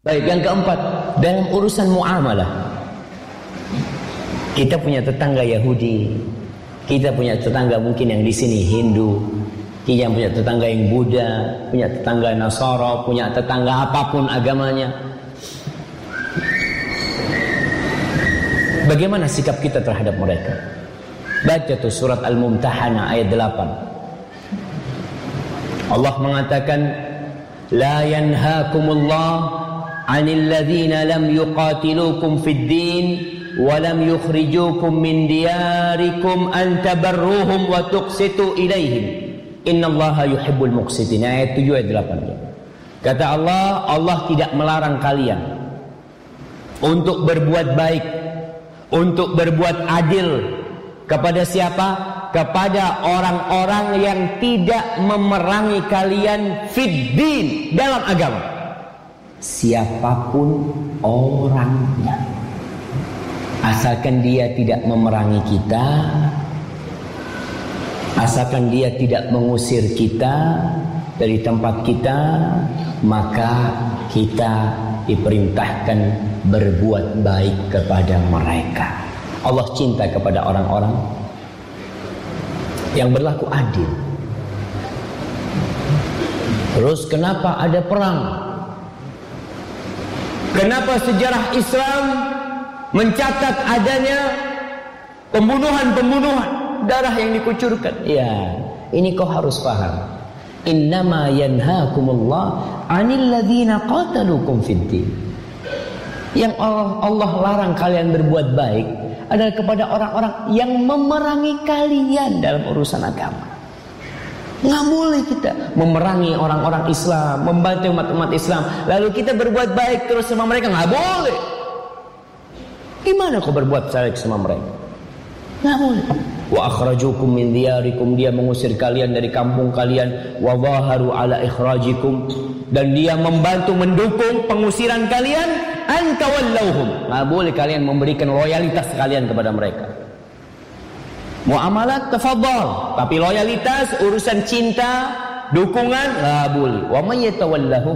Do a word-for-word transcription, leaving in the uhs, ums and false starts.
Baik, yang keempat, dalam urusan muamalah. Kita punya tetangga Yahudi, kita punya tetangga mungkin yang di sini Hindu, kita punya tetangga yang Buddha, punya tetangga Nasara, punya tetangga apapun agamanya. Bagaimana sikap kita terhadap mereka? Baca tuh surat Al-Mumtahanah ayat delapan. Allah mengatakan, La yanhaakumullah 'anil ladzina lam yuqatilukum fid din wa lam yukhrijukum min diyarikum an tabarruhum wa tuqsitu ilaihim. Innallaha yuhibbul muqsitin. Ayat tujuh ayat delapan. Kata Allah, Allah tidak melarang kalian untuk berbuat baik, untuk berbuat adil kepada siapa? Kepada orang-orang yang tidak memerangi kalian fid din, dalam agama. Siapapun orangnya, asalkan dia tidak memerangi kita, asalkan dia tidak mengusir kita dari tempat kita, maka kita diperintahkan berbuat baik kepada mereka. Allah cinta kepada orang-orang yang berlaku adil. Terus kenapa ada perang? Kenapa sejarah Islam mencatat adanya pembunuhan-pembunuhan, darah yang dikucurkan? Ya, ini kau harus paham. Innama yanhaakumullah 'anil ladzina qatalukum fid din. Yang Allah, Allah larang kalian berbuat baik adalah kepada orang-orang yang memerangi kalian dalam urusan agama. Nggak boleh kita memerangi orang-orang Islam, membantu umat-umat Islam, lalu kita berbuat baik terus sama mereka. Nggak boleh. Gimana kau berbuat baik sama mereka? Nggak boleh. Wa akhrajukum min diyarikum, dia mengusir kalian dari kampung kalian. Wa zaharu ala ikhrajikum, dan dia membantu mendukung pengusiran kalian. Antawallauhum, nggak boleh kalian memberikan loyalitas kalian kepada mereka. Muamalat tafadhal, tapi loyalitas, urusan cinta, dukungan, nggak boleh. Wa may yatawallahum